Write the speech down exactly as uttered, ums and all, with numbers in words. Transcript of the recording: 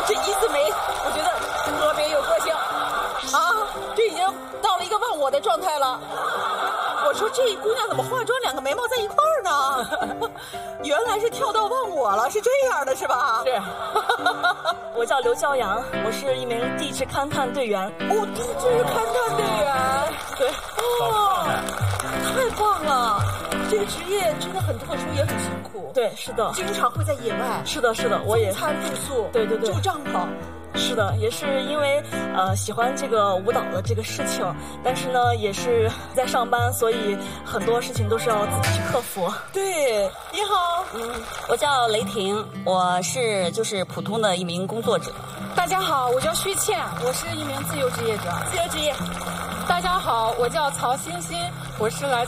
这一字眉，我觉得特别有个性啊！这已经到了一个忘我的状态了。我说这姑娘怎么化妆两个眉毛在一块儿呢？原来是跳到忘我了，是这样的是吧？ 是。我叫刘骄阳，我是一名地质勘探队员。 哦，地质勘探队员。 对。 哦，太棒了！这个职业真的很特殊，也很辛苦。 对，是的。 经常会在野外。 是的，是的，我也。 中餐住宿。 对对对。 住帐篷。 是的，也是因为呃喜欢这个舞蹈的这个事情，但是呢也是在上班，所以很多事情都是要自己去克服。 对，你好， 嗯，我叫雷霆，我是就是普通的一名工作者。 大家好，我叫薛倩，我是一名自由职业者。 自由职业。 大家好，我叫曹欣欣，我是来